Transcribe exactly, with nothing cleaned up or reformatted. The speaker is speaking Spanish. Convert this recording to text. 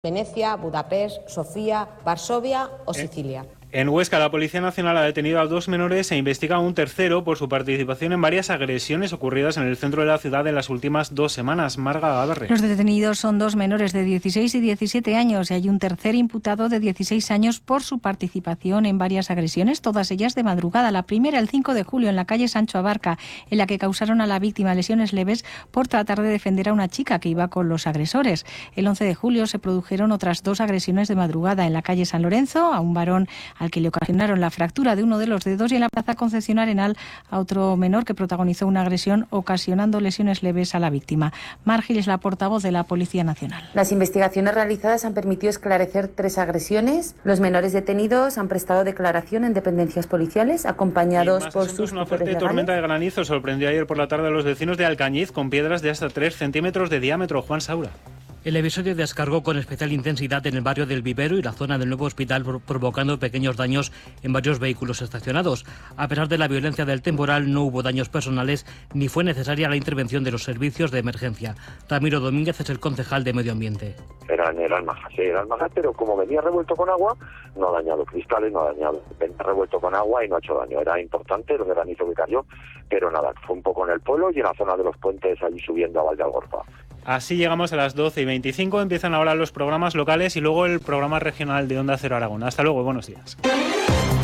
Venecia, Budapest, Sofía, Varsovia o Sicilia. En Huesca, la Policía Nacional ha detenido a dos menores e investiga a un tercero por su participación en varias agresiones ocurridas en el centro de la ciudad en las últimas dos semanas. Marga Gabarre. Los detenidos son dos menores de dieciséis y diecisiete años y hay un tercer imputado de dieciséis años por su participación en varias agresiones, todas ellas de madrugada. La primera, el cinco de julio, en la calle Sancho Abarca, en la que causaron a la víctima lesiones leves por tratar de defender a una chica que iba con los agresores. El once de julio se produjeron otras dos agresiones de madrugada en la calle San Lorenzo, a un varón al que le ocasionaron la fractura de uno de los dedos, y en la plaza Concepción Arenal a otro menor que protagonizó una agresión ocasionando lesiones leves a la víctima. Mar Gil es la portavoz de la Policía Nacional. Las investigaciones realizadas han permitido esclarecer tres agresiones. Los menores detenidos han prestado declaración en dependencias policiales, acompañados por sus Una fuerte tormenta de granizo sorprendió ayer por la tarde a los vecinos de Alcañiz con piedras de hasta tres centímetros de diámetro. Juan Saura. El episodio descargó con especial intensidad en el barrio del Vivero y la zona del nuevo hospital, provocando pequeños daños en varios vehículos estacionados. A pesar de la violencia del temporal, no hubo daños personales ni fue necesaria la intervención de los servicios de emergencia. Ramiro Domínguez es el concejal de Medio Ambiente. Eran, eran majas, eran majas, pero como venía revuelto con agua, no ha dañado cristales, no ha dañado. Venía revuelto con agua y no ha hecho daño. Era importante el granizo que cayó, pero nada, fue un poco en el pueblo y en la zona de los puentes allí subiendo a Valdealgorfa. Así llegamos a las doce y veinticinco, empiezan ahora los programas locales y luego el programa regional de Onda Cero Aragón. Hasta luego, buenos días.